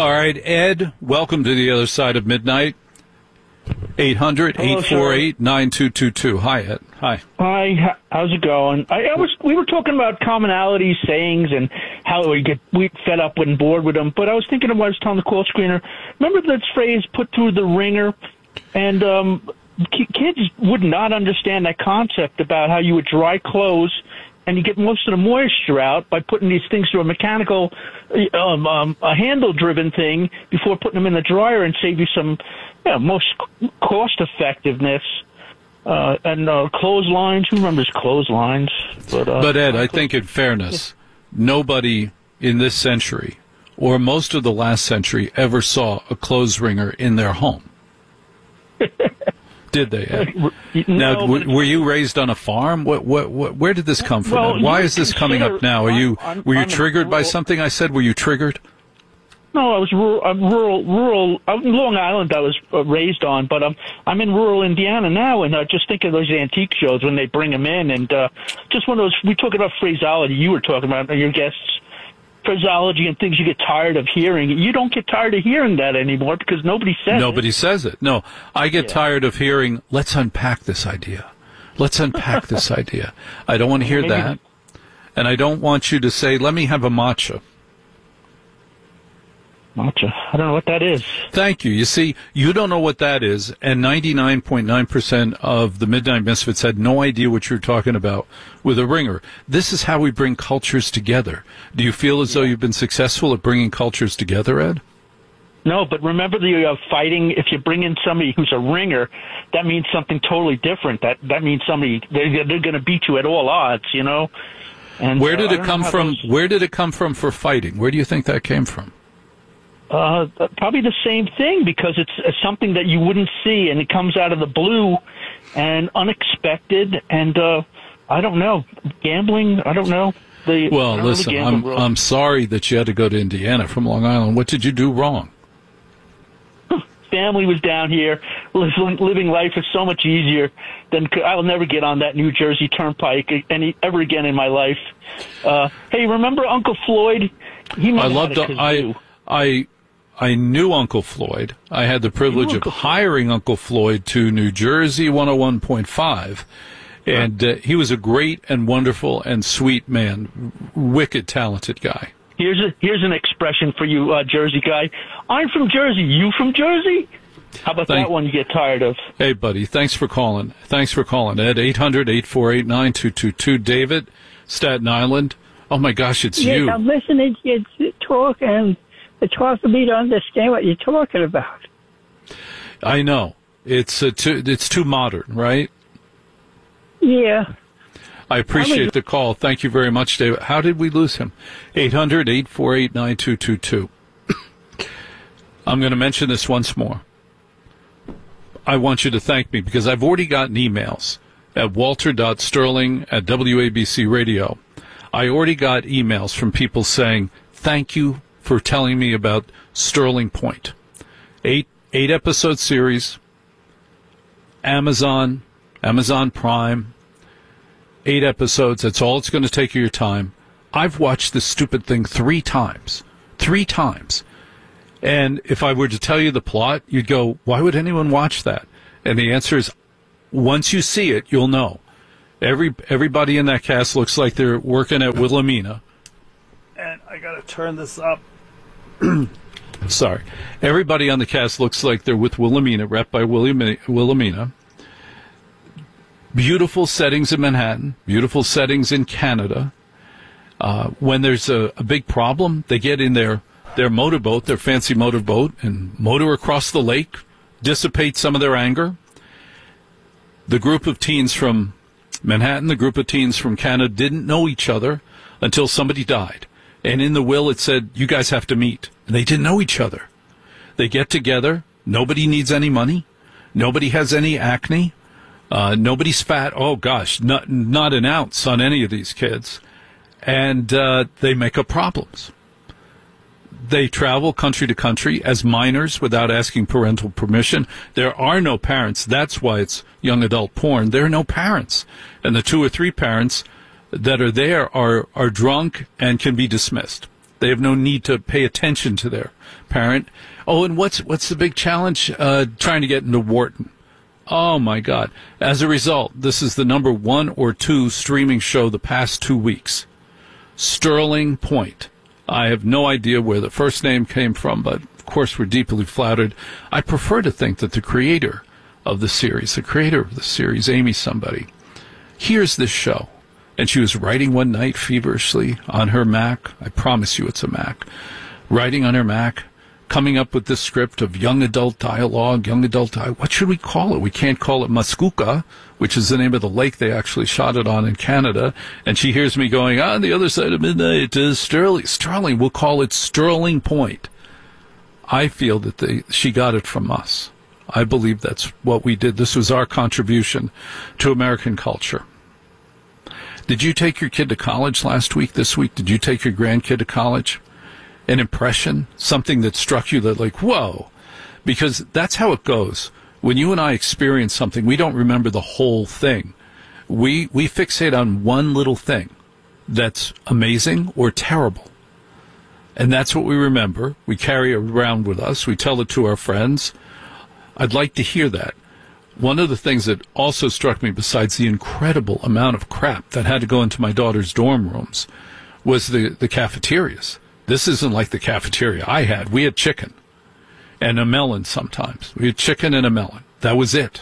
All right, Ed, welcome to the other side of midnight. 800-848-9222. Hi, Ed. Hi. Hi. How's it going? We were talking about commonalities, sayings, and how we get fed up and bored with them. But I was thinking of what I was telling the call screener. Remember this phrase, "put through the ringer"? And kids would not understand that concept about how you would dry clothes and you get most of the moisture out by putting these things through a mechanical, a handle-driven thing before putting them in the dryer and save you some, most cost-effectiveness. And clotheslines. Who remembers clotheslines? But Ed, I think in fairness, nobody in this century or most of the last century ever saw a clothes wringer in their home. Did they, Ed? Now, were you raised on a farm? Where did this come from? Well, why is this coming up now? Were you triggered by something I said? Were you triggered? No, I was rural. Long Island I was raised on, but I'm in rural Indiana now, and I just think of those antique shows when they bring them in, and just one of those. We talk about phraseology. You were talking about your guests. Phraseology and things you get tired of hearing. You don't get tired of hearing that anymore because nobody says it. Nobody says it. No, I get tired of hearing, "Let's unpack this idea. Let's unpack this idea." I don't want to hear that. And I don't want you to say, "Let me have a matcha." Matcha. I don't know what that is. Thank you. You see, you don't know what that is, and 99.9% of the Midnight Misfits had no idea what you're talking about with a ringer. This is how we bring cultures together. Do you feel as though you've been successful at bringing cultures together, Ed? No, but remember the fighting. If you bring in somebody who's a ringer, that means something totally different. That means somebody they're going to beat you at all odds. And where did it come from? Where did it come from for fighting? Where do you think that came from? Probably the same thing, because it's something that you wouldn't see, and it comes out of the blue and unexpected, and I don't know, gambling, I don't know. Well, listen, I'm sorry that you had to go to Indiana from Long Island. What did you do wrong? Family was down here. Living life is so much easier than I'll never get on that New Jersey Turnpike ever again in my life. Hey, remember Uncle Floyd? I knew Uncle Floyd. I had the privilege of hiring Uncle Floyd to New Jersey 101.5, and he was a great and wonderful and sweet man, wicked talented guy. Here's an expression for you, Jersey guy. I'm from Jersey. You from Jersey? How about that one you get tired of? Hey, buddy, thanks for calling. At 800-848-9222. David, Staten Island. Oh, my gosh, it's you. I'm listening to you talk, and it's hard for me to understand what you're talking about. I know. It's too modern, right? Yeah. I appreciate the call. Thank you very much, David. How did we lose him? 800-848-9222. I'm going to mention this once more. I want you to thank me because I've already gotten emails at walter.sterling@WABC Radio. I already got emails from people saying, thank you for telling me about Sterling Point. Eight episode series, Amazon Prime, 8 episodes. That's all it's going to take of your time. I've watched this stupid thing 3 times. 3 times. And if I were to tell you the plot, you'd go, why would anyone watch that? And the answer is, once you see it, you'll know. Everybody in that cast looks like they're working at Wilhelmina. And I got to turn this up. Sorry. Everybody on the cast looks like they're with Wilhelmina, rep by Wilhelmina. Beautiful settings in Manhattan. Beautiful settings in Canada. When there's a big problem, they get in their motorboat, their fancy motorboat, and motor across the lake, dissipate some of their anger. The group of teens from Manhattan, the group of teens from Canada didn't know each other until somebody died. And in the will it said, you guys have to meet. And they didn't know each other. They get together. Nobody needs any money. Nobody has any acne. Nobody's fat. Oh, gosh, not an ounce on any of these kids. And they make up problems. They travel country to country as minors without asking parental permission. There are no parents. That's why it's young adult porn. There are no parents. And the 2 or 3 parents that are there are drunk and can be dismissed. They have no need to pay attention to their parent. Oh, and what's the big challenge? Trying to get into Wharton. Oh, my God. As a result, this is the number 1 or 2 streaming show the past 2 weeks. Sterling Point. I have no idea where the first name came from, but of course we're deeply flattered. I prefer to think that the creator of the series, Amy somebody, hears this show. And she was writing one night feverishly on her Mac. I promise you it's a Mac. Writing on her Mac, coming up with this script of young adult dialogue. What should we call it? We can't call it Muskoka, which is the name of the lake they actually shot it on in Canada. And she hears me going, on the other side of midnight is Sterling. Sterling, we'll call it Sterling Point. I feel that she got it from us. I believe that's what we did. This was our contribution to American culture. Did you take your kid to college this week? Did you take your grandkid to college? An impression? Something that struck you that like, whoa. Because that's how it goes. When you and I experience something, we don't remember the whole thing. We fixate on one little thing that's amazing or terrible. And that's what we remember. We carry it around with us. We tell it to our friends. I'd like to hear that. One of the things that also struck me, besides the incredible amount of crap that had to go into my daughter's dorm rooms, was the cafeterias. This isn't like the cafeteria I had. We had chicken and a melon sometimes. We had chicken and a melon. That was it.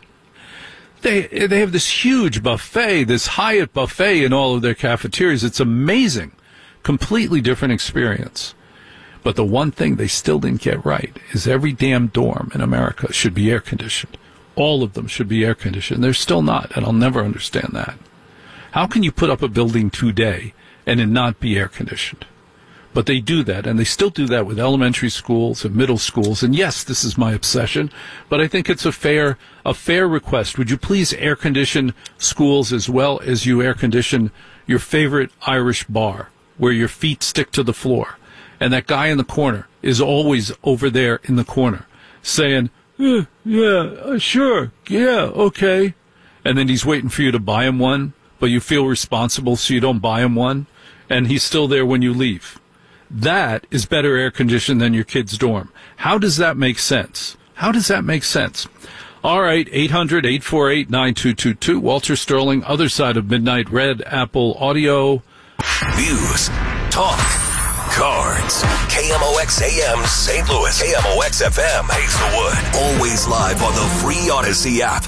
They have this huge buffet, this Hyatt buffet in all of their cafeterias. It's amazing. Completely different experience. But the one thing they still didn't get right is every damn dorm in America should be air-conditioned. All of them should be air-conditioned. They're still not, and I'll never understand that. How can you put up a building today and it not be air-conditioned? But they do that, and they still do that with elementary schools and middle schools. And yes, this is my obsession, but I think it's a fair request. Would you please air-condition schools as well as you air-condition your favorite Irish bar, where your feet stick to the floor, and that guy in the corner is always over there in the corner saying, sure, yeah, okay. And then he's waiting for you to buy him one, but you feel responsible so you don't buy him one, and he's still there when you leave. That is better air conditioned than your kid's dorm. How does that make sense? All right, 800-848-9222. Walter Sterling, other side of midnight, Red Apple Audio. News, talk, cards. KMOX AM St. Louis, KMOX FM Hazelwood. Always live on the free Odyssey app.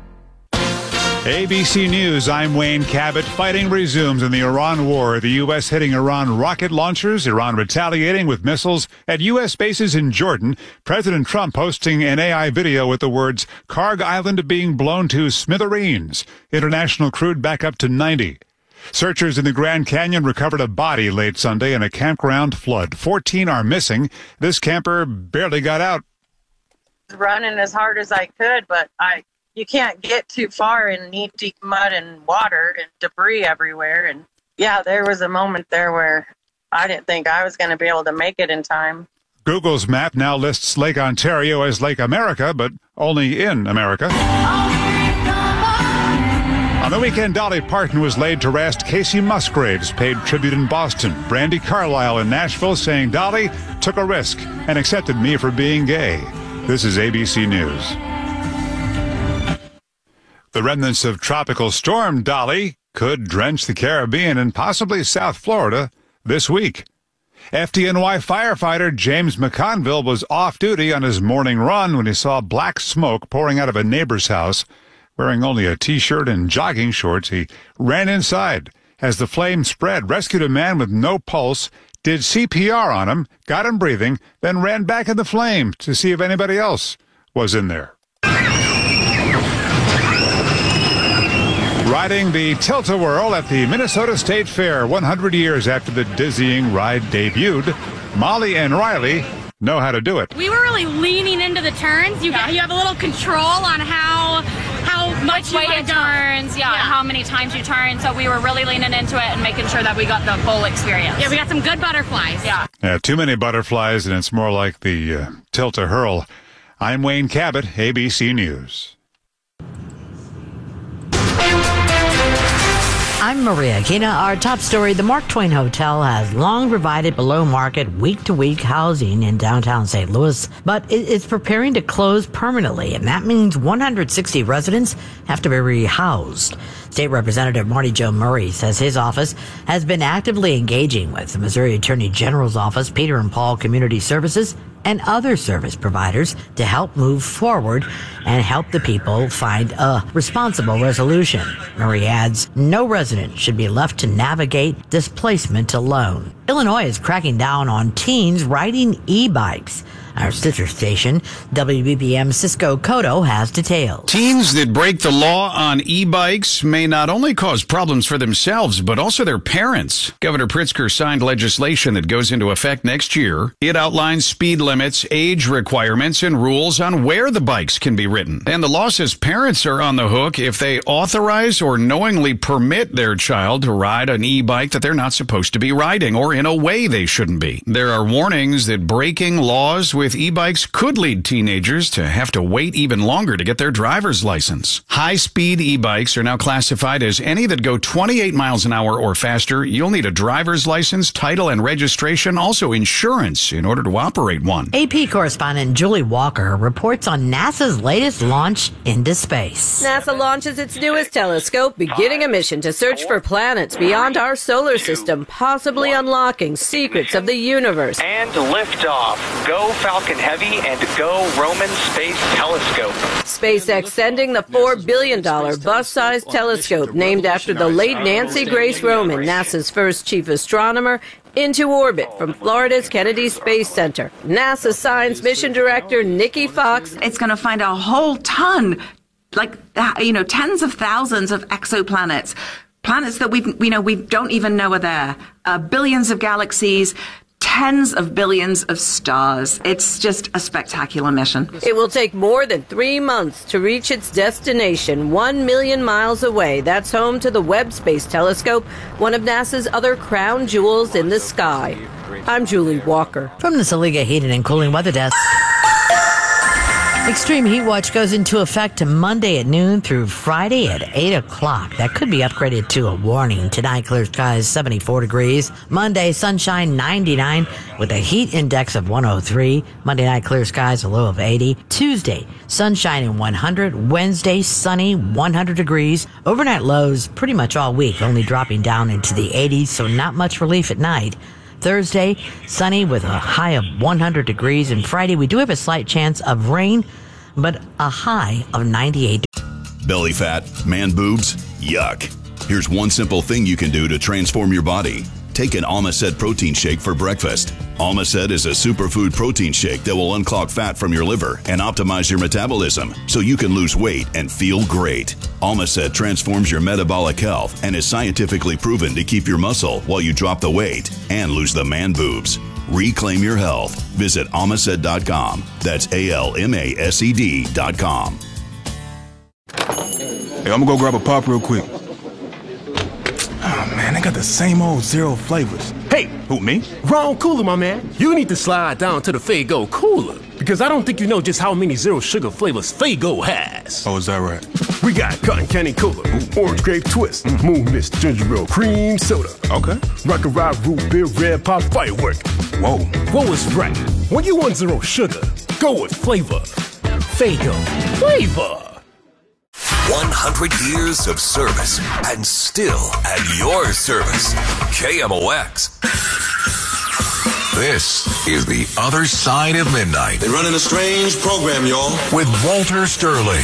ABC News, I'm Wayne Cabot. Fighting resumes in the Iran war. The U.S. hitting Iran rocket launchers, Iran retaliating with missiles at U.S. bases in Jordan. President Trump posting an AI video with the words, Karg Island being blown to smithereens. International crude back up to 90. Searchers in the Grand Canyon recovered a body late Sunday in a campground flood. 14 are missing. This camper barely got out. Running as hard as I could, but you can't get too far in knee-deep mud and water and debris everywhere. And yeah, there was a moment there where I didn't think I was going to be able to make it in time. Google's map now lists Lake Ontario as Lake America, but only in America. On the weekend, Dolly Parton was laid to rest. Casey Musgraves paid tribute in Boston. Brandi Carlile in Nashville saying Dolly took a risk and accepted me for being gay. This is ABC News. The remnants of Tropical Storm Dolly could drench the Caribbean and possibly South Florida this week. FDNY firefighter James McConville was off duty on his morning run when he saw black smoke pouring out of a neighbor's house. Wearing only a T-shirt and jogging shorts, he ran inside. As the flame spread, rescued a man with no pulse, did CPR on him, got him breathing, then ran back in the flame to see if anybody else was in there. Riding the Tilt-A-Whirl at the Minnesota State Fair 100 years after the dizzying ride debuted, Molly and Riley know how to do it. We were really leaning into the turns. You have a little control on how much way it turns, how many times you turn. So we were really leaning into it and making sure that we got the full experience. Yeah, we got some good butterflies. Yeah, too many butterflies, and it's more like the Tilt-A-Hurl. I'm Wayne Cabot, ABC News. I'm Maria Kina. Our top story, the Mark Twain Hotel has long provided below-market week-to-week housing in downtown St. Louis, but it's preparing to close permanently, and that means 160 residents have to be rehoused. State Representative Marty Jo Murray says his office has been actively engaging with the Missouri Attorney General's office, Peter and Paul Community Services, and other service providers to help move forward and help the people find a responsible resolution. Murray adds, no resident should be left to navigate displacement alone. Illinois is cracking down on teens riding e-bikes. Our sister station, WBBM Cisco Cotto, has details. Teens that break the law on e-bikes may not only cause problems for themselves, but also their parents. Governor Pritzker signed legislation that goes into effect next year. It outlines speed limits, age requirements, and rules on where the bikes can be ridden. And the law says parents are on the hook if they authorize or knowingly permit their child to ride an e-bike that they're not supposed to be riding or in a way they shouldn't be. There are warnings that breaking laws with e-bikes could lead teenagers to have to wait even longer to get their driver's license. High-speed e-bikes are now classified as any that go 28 miles an hour or faster. You'll need a driver's license, title, and registration, also insurance, in order to operate one. AP correspondent Julie Walker reports on NASA's latest launch into space. NASA launches its newest telescope, beginning a mission to search for planets beyond our solar system, possibly unlocking secrets of the universe. And liftoff. Go Falcon Heavy and go Roman Space Telescope. SpaceX sending the $4 billion bus-sized telescope named after the late Nancy Grace Roman, NASA's first chief astronomer, into orbit from Florida's Kennedy Space Center. NASA Science Mission Director Nikki Fox. It's going to find a whole ton, tens of thousands of exoplanets. Planets that we don't even know are there. Billions of galaxies, tens of billions of stars. It's just a spectacular mission. It will take more than 3 months to reach its destination, 1 million miles away. That's home to the Webb Space Telescope, one of NASA's other crown jewels in the sky. I'm Julie Walker. From the Saliga Heating and Cooling Weather Desk. Extreme heat watch goes into effect Monday at noon through Friday at 8 o'clock. That could be upgraded to a warning. Tonight, clear skies, 74 degrees. Monday, sunshine, 99 with a heat index of 103. Monday night, clear skies, a low of 80. Tuesday, sunshine and 100. Wednesday, sunny, 100 degrees. Overnight lows pretty much all week, only dropping down into the 80s, so not much relief at night. Thursday, sunny with a high of 100 degrees. And Friday, we do have a slight chance of rain, but a high of 98. Belly fat, man boobs, yuck. Here's one simple thing you can do to transform your body. Take an Almacet protein shake for breakfast. Almacet is a superfood protein shake that will unclog fat from your liver and optimize your metabolism so you can lose weight and feel great. Almacet transforms your metabolic health and is scientifically proven to keep your muscle while you drop the weight and lose the man boobs. Reclaim your health. Visit Almacet.com. That's ALMASED.com. Hey, I'm gonna go grab a pop real quick. Oh, man, they got the same old zero flavors. Hey! Who, me? Wrong cooler, my man. You need to slide down to the Faygo cooler. Because I don't think you know just how many zero sugar flavors Faygo has. Oh, is that right? We got Cotton Candy Cola, Orange Grape Twist, Moon Mist Ginger Ale Cream Soda. Okay. Rock and Rock Root Beer Red Pop Firework. Whoa. What was right? When you want zero sugar, go with flavor. Faygo. Flavor. 100 years of service and still at your service. KMOX. This is The Other Side of Midnight. They're running a strange program, y'all. With Walter Sterling.